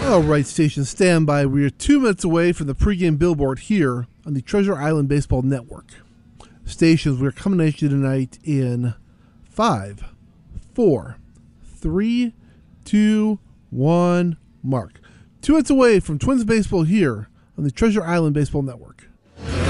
All right, station standby. We are 2 minutes away from the pregame billboard here on the Treasure Island Baseball Network. Stations, we're coming at you tonight in 5, 4, 3, 2, 1, mark. 2 minutes away from Twins baseball here on the Treasure Island Baseball Network.